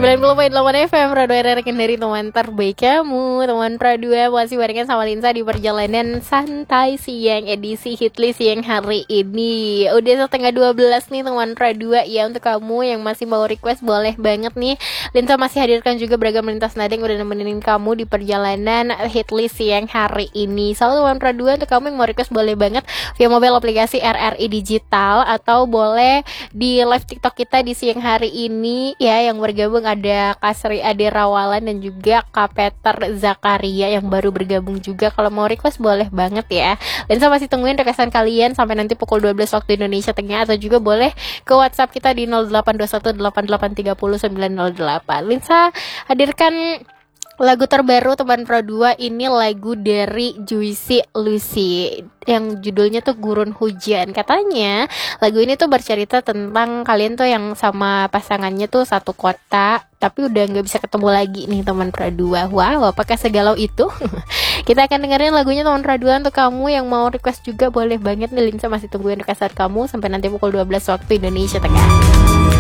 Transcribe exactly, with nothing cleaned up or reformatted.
sembilan puluh koma delapan F M Radio R R dari teman terbaik kamu. Teman Pradua masih barengan sama Linsa di perjalanan santai siang edisi Hitlist siang hari ini. Udah setengah dua belas nih teman Pradua. Ya untuk kamu yang masih mau request boleh banget nih. Linsa masih hadirkan juga beragam lintas nada yang udah nemenin kamu di perjalanan Hitlist siang hari ini. Selalu teman Pradua, untuk kamu yang mau request boleh banget via mobile aplikasi R R I Digital, atau boleh di live TikTok kita di siang hari ini ya. Yang bergabung ada Kasri Ade Rawalan dan juga Kak Peter Zakaria yang baru bergabung juga. Kalau mau request boleh banget ya. Linsa masih tungguin requestan kalian sampai nanti pukul dua belas waktu Indonesia Tengah, atau juga boleh ke WhatsApp kita di nol delapan dua satu delapan delapan tiga nol sembilan nol delapan. Linsa hadirkan lagu terbaru teman Pro dua, ini lagu dari Juicy Lucy yang judulnya tuh Gurun Hujan. Katanya lagu ini tuh bercerita tentang kalian tuh yang sama pasangannya tuh satu kota tapi udah gak bisa ketemu lagi nih teman Pro dua. Wow, apakah segalau itu? Kita akan dengerin lagunya teman Pro dua. Untuk kamu yang mau request juga boleh banget nih. Linsa masih tungguin requestan kamu sampai nanti pukul dua belas waktu Indonesia Tengah.